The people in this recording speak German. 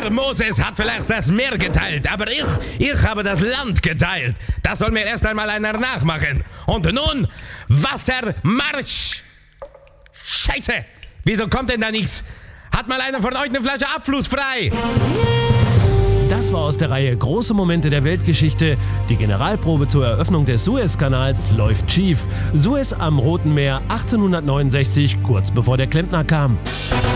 Der Moses hat vielleicht das Meer geteilt, aber ich habe das Land geteilt. Das soll mir erst einmal einer nachmachen. Und nun, Wassermarsch! Scheiße! Wieso kommt denn da nichts? Hat mal einer von euch eine Flasche Abfluss frei? Das war aus der Reihe Große Momente der Weltgeschichte. Die Generalprobe zur Eröffnung des Suezkanals läuft schief. Suez am Roten Meer 1869, kurz bevor der Klempner kam.